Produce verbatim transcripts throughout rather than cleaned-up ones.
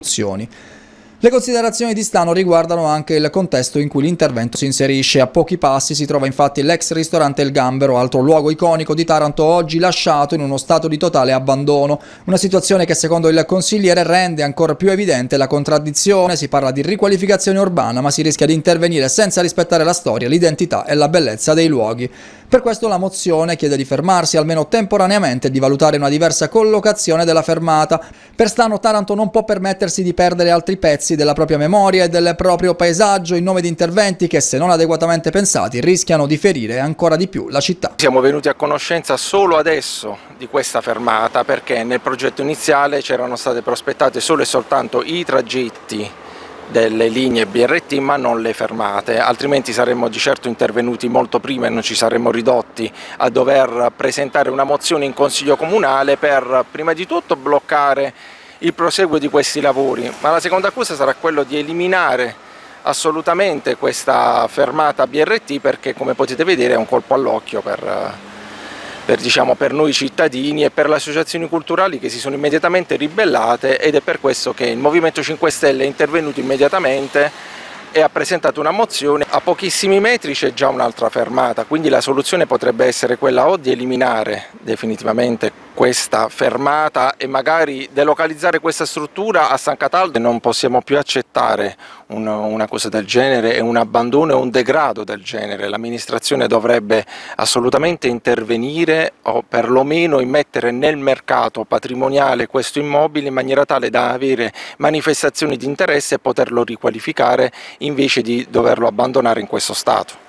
opzioni. Le considerazioni di Stano riguardano anche il contesto in cui l'intervento si inserisce. A pochi passi si trova infatti l'ex ristorante Il Gambero, altro luogo iconico di Taranto oggi lasciato in uno stato di totale abbandono. Una situazione che secondo il consigliere rende ancora più evidente la contraddizione. Si parla di riqualificazione urbana, ma si rischia di intervenire senza rispettare la storia, l'identità e la bellezza dei luoghi. Per questo la mozione chiede di fermarsi almeno temporaneamente e di valutare una diversa collocazione della fermata. Per Stano Taranto non può permettersi di perdere altri pezzi della propria memoria e del proprio paesaggio in nome di interventi che, se non adeguatamente pensati, rischiano di ferire ancora di più la città. Siamo venuti a conoscenza solo adesso di questa fermata perché nel progetto iniziale c'erano state prospettate solo e soltanto i tragitti delle linee B R T ma non le fermate, altrimenti saremmo di certo intervenuti molto prima e non ci saremmo ridotti a dover presentare una mozione in Consiglio Comunale per prima di tutto bloccare il proseguo di questi lavori, ma la seconda accusa sarà quello di eliminare assolutamente questa fermata B R T perché, come potete vedere, è un colpo all'occhio per, per, diciamo, per noi cittadini e per le associazioni culturali che si sono immediatamente ribellate, ed è per questo che il Movimento cinque Stelle è intervenuto immediatamente e ha presentato una mozione. A pochissimi metri c'è già un'altra fermata, quindi la soluzione potrebbe essere quella o di eliminare definitivamente questa fermata e magari delocalizzare questa struttura a San Cataldo. Non possiamo più accettare un, una cosa del genere e un abbandono e un degrado del genere. L'amministrazione dovrebbe assolutamente intervenire o perlomeno immettere nel mercato patrimoniale questo immobile in maniera tale da avere manifestazioni di interesse e poterlo riqualificare invece di doverlo abbandonare in questo stato.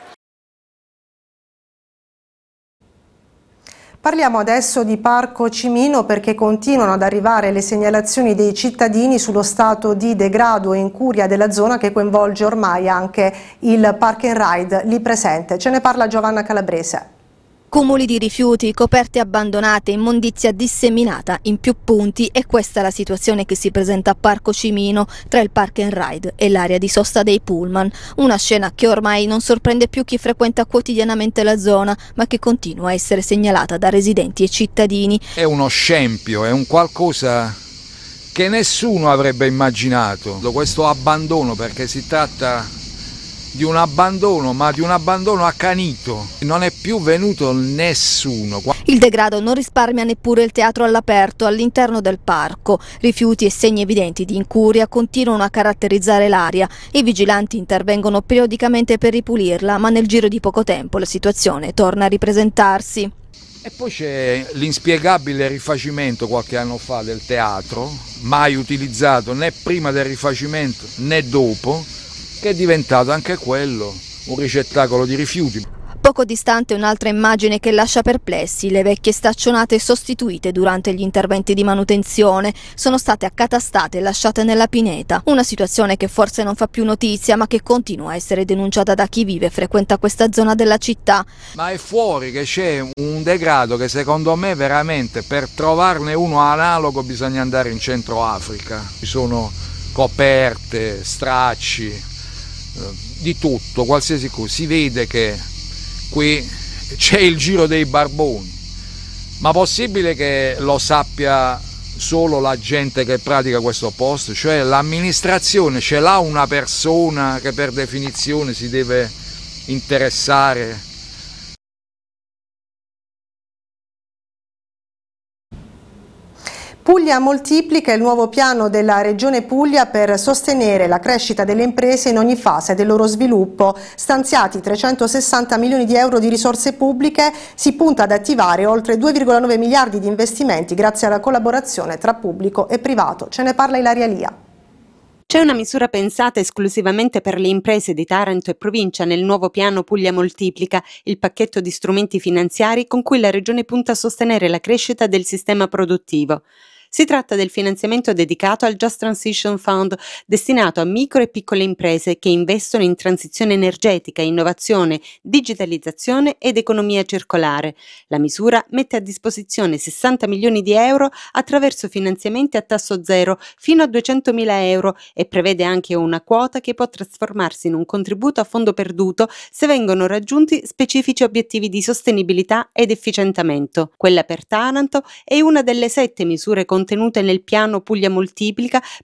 Parliamo adesso di Parco Cimino perché continuano ad arrivare le segnalazioni dei cittadini sullo stato di degrado e incuria della zona che coinvolge ormai anche il Park and Ride lì presente. Ce ne parla Giovanna Calabrese. Cumuli di rifiuti, coperte abbandonate, immondizia disseminata in più punti, e questa è la situazione che si presenta a Parco Cimino tra il Park and Ride e l'area di sosta dei pullman. Una scena che ormai non sorprende più chi frequenta quotidianamente la zona, ma che continua a essere segnalata da residenti e cittadini. È uno scempio, è un qualcosa che nessuno avrebbe immaginato, questo abbandono, perché si tratta di un abbandono, ma di un abbandono accanito. Non è più venuto nessuno. Il degrado non risparmia neppure il teatro all'aperto all'interno del parco. Rifiuti e segni evidenti di incuria continuano a caratterizzare l'area. I vigilanti intervengono periodicamente per ripulirla, ma nel giro di poco tempo la situazione torna a ripresentarsi. E poi c'è l'inspiegabile rifacimento qualche anno fa del teatro, mai utilizzato né prima del rifacimento né dopo, che è diventato anche quello un ricettacolo di rifiuti. Poco distante un'altra immagine che lascia perplessi: le vecchie staccionate sostituite durante gli interventi di manutenzione sono state accatastate e lasciate nella pineta. Una situazione che forse non fa più notizia, ma che continua a essere denunciata da chi vive e frequenta questa zona della città. Ma è fuori che c'è un degrado che secondo me veramente, per trovarne uno analogo bisogna andare in Centro Africa. Ci sono coperte, stracci, di tutto, qualsiasi cosa. Si vede che qui c'è il giro dei barboni, ma possibile che lo sappia solo la gente che pratica questo posto? Cioè l'amministrazione ce l'ha una persona che per definizione si deve interessare? Puglia Moltiplica è il nuovo piano della Regione Puglia per sostenere la crescita delle imprese in ogni fase del loro sviluppo. Stanziati trecentosessanta milioni di euro di risorse pubbliche, si punta ad attivare oltre due virgola nove miliardi di investimenti grazie alla collaborazione tra pubblico e privato. Ce ne parla Ilaria Lia. C'è una misura pensata esclusivamente per le imprese di Taranto e provincia nel nuovo piano Puglia Moltiplica, il pacchetto di strumenti finanziari con cui la Regione punta a sostenere la crescita del sistema produttivo. Si tratta del finanziamento dedicato al Just Transition Fund, destinato a micro e piccole imprese che investono in transizione energetica, innovazione, digitalizzazione ed economia circolare. La misura mette a disposizione sessanta milioni di euro attraverso finanziamenti a tasso zero fino a duecentomila euro e prevede anche una quota che può trasformarsi in un contributo a fondo perduto se vengono raggiunti specifici obiettivi di sostenibilità ed efficientamento. Quella per Taranto è una delle sette misure contenute nel piano Puglia Moltiplica